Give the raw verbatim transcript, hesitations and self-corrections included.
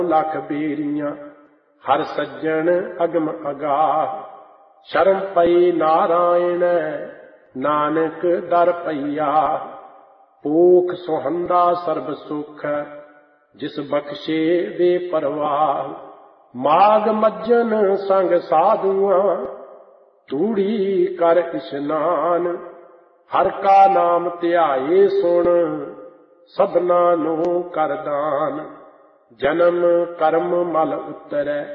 लख बेरियां हर सज्जन अगम अगाह। शर्म पई नारायण नानक दर पईया। पूख सुहंदा सर्ब सुख जिस बख्शे वे परवाह। माग मज्जन संग साधुआं तूड़ी कर इशनान। हर का नाम ध्याए सुन सबना नूं कर दान। जन्म कर्म मल उतरै